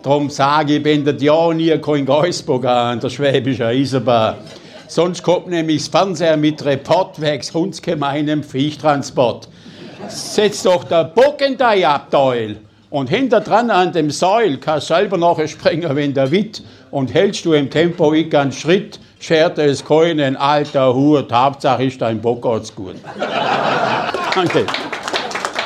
Darum sage ich, wenn das ja nie kein Geissbock an der Schwäbischen Eisenbahn. Sonst kommt nämlich das Fernseher mit Report wegen hundsgemeinem Viechtransport. Setz doch der Bock in dein Abteil. Und hinter dran an dem Seil kannst du selber nachher springen, wenn der Witt. Und hältst du im Tempo ich einen Schritt, schert es keinen alter Hut. Hauptsache ist dein Bock geht's gut. Danke.